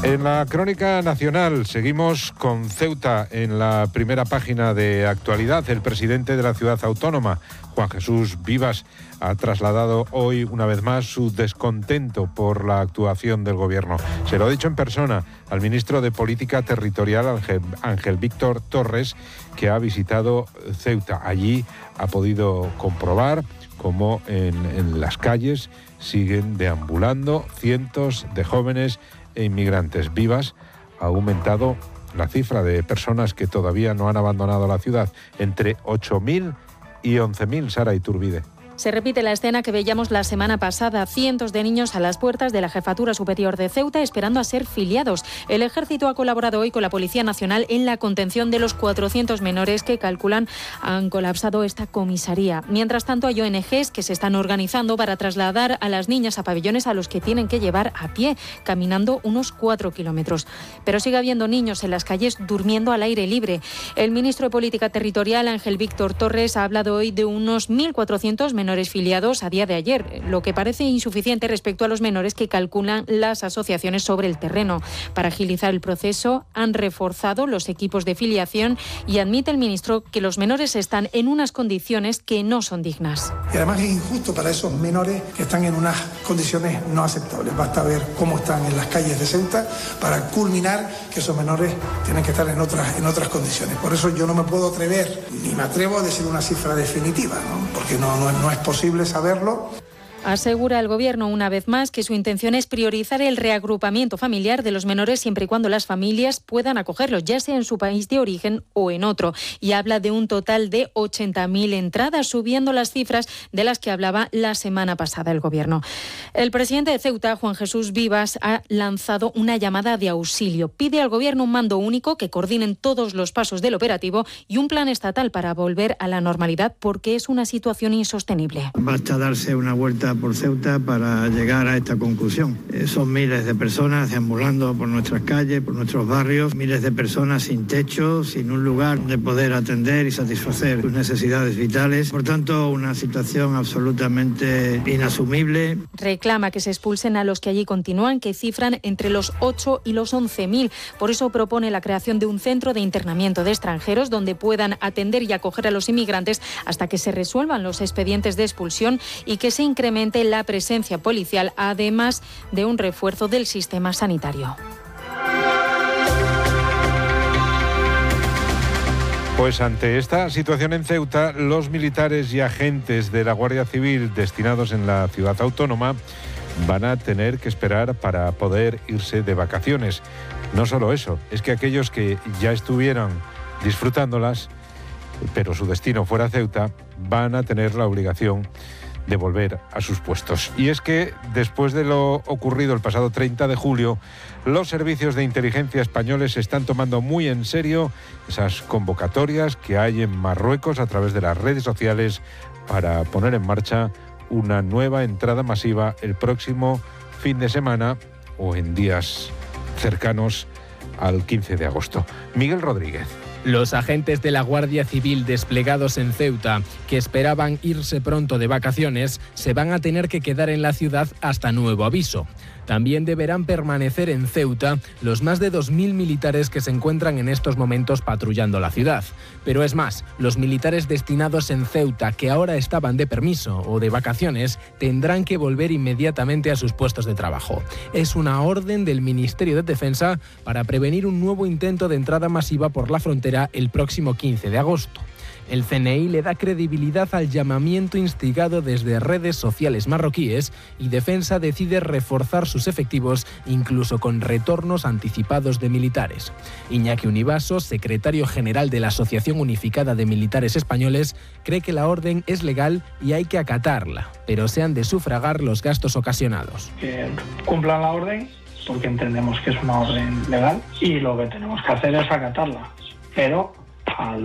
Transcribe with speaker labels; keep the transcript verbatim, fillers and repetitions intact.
Speaker 1: En la crónica nacional seguimos con Ceuta en la primera página de actualidad. El presidente de la ciudad autónoma, Juan Jesús Vivas, ha trasladado hoy una vez más su descontento por la actuación del gobierno. Se lo ha dicho en persona al ministro de Política Territorial, Ángel, Ángel Víctor Torres, que ha visitado Ceuta. Allí ha podido comprobar cómo en, en las calles siguen deambulando cientos de jóvenes e inmigrantes. Vivas ha aumentado la cifra de personas que todavía no han abandonado la ciudad, entre ocho mil y once mil, Sara Iturbide.
Speaker 2: Se repite la escena que veíamos la semana pasada, cientos de niños a las puertas de la Jefatura Superior de Ceuta esperando a ser filiados. El Ejército ha colaborado hoy con la Policía Nacional en la contención de los cuatrocientos menores que calculan han colapsado esta comisaría. Mientras tanto, hay O N Ges que se están organizando para trasladar a las niñas a pabellones a los que tienen que llevar a pie, caminando unos cuatro kilómetros. Pero sigue habiendo niños en las calles durmiendo al aire libre. El ministro de Política Territorial, Ángel Víctor Torres, ha hablado hoy de unos mil cuatrocientos menores filiados a día de ayer, lo que parece insuficiente respecto a los menores que calculan las asociaciones sobre el terreno. Para agilizar el proceso, han reforzado los equipos de filiación y admite el ministro que los menores están en unas condiciones que no son dignas.
Speaker 3: Y además es injusto para esos menores que están en unas condiciones no aceptables. Basta ver cómo están en las calles de Ceuta para culminar que esos menores tienen que estar en otras, en otras condiciones. Por eso yo no me puedo atrever, ni me atrevo a decir una cifra definitiva, ¿no? Porque no, no, no es posible saberlo.
Speaker 2: Asegura el Gobierno una vez más que su intención es priorizar el reagrupamiento familiar de los menores siempre y cuando las familias puedan acogerlos, ya sea en su país de origen o en otro. Y habla de un total de ochenta mil entradas, subiendo las cifras de las que hablaba la semana pasada el Gobierno. El presidente de Ceuta, Juan Jesús Vivas, ha lanzado una llamada de auxilio. Pide al Gobierno un mando único que coordinen todos los pasos del operativo y un plan estatal para volver a la normalidad, porque es una situación insostenible.
Speaker 4: Basta darse una vuelta por Ceuta para llegar a esta conclusión. Eh, son miles de personas deambulando por nuestras calles, por nuestros barrios, miles de personas sin techo, sin un lugar donde poder atender y satisfacer sus necesidades vitales. Por tanto, una situación absolutamente inasumible.
Speaker 2: Reclama que se expulsen a los que allí continúan, que cifran entre los ocho y los once mil. Por eso propone la creación de un centro de internamiento de extranjeros donde puedan atender y acoger a los inmigrantes hasta que se resuelvan los expedientes de expulsión y que se incremente la presencia policial, además de un refuerzo del sistema sanitario.
Speaker 1: Pues ante esta situación en Ceuta, los militares y agentes de la Guardia Civil destinados en la ciudad autónoma van a tener que esperar para poder irse de vacaciones. No solo eso, es que aquellos que ya estuvieran disfrutándolas, pero su destino fuera Ceuta, van a tener la obligación de volver a sus puestos. Y es que, después de lo ocurrido el pasado treinta de julio, los servicios de inteligencia españoles están tomando muy en serio esas convocatorias que hay en Marruecos a través de las redes sociales para poner en marcha una nueva entrada masiva el próximo fin de semana o en días cercanos al quince de agosto. Miguel Rodríguez.
Speaker 5: Los agentes de la Guardia Civil desplegados en Ceuta, que esperaban irse pronto de vacaciones, se van a tener que quedar en la ciudad hasta nuevo aviso. También deberán permanecer en Ceuta los más de dos mil militares que se encuentran en estos momentos patrullando la ciudad. Pero es más, los militares destinados en Ceuta que ahora estaban de permiso o de vacaciones tendrán que volver inmediatamente a sus puestos de trabajo. Es una orden del Ministerio de Defensa para prevenir un nuevo intento de entrada masiva por la frontera el próximo quince de agosto. El C N I le da credibilidad al llamamiento instigado desde redes sociales marroquíes y Defensa decide reforzar sus efectivos, incluso con retornos anticipados de militares. Iñaki Univaso, secretario general de la Asociación Unificada de Militares Españoles, cree que la orden es legal y hay que acatarla, pero se han de sufragar los gastos ocasionados.
Speaker 6: Que cumplan la orden, porque entendemos que es una orden legal, y lo que tenemos que hacer es acatarla, pero al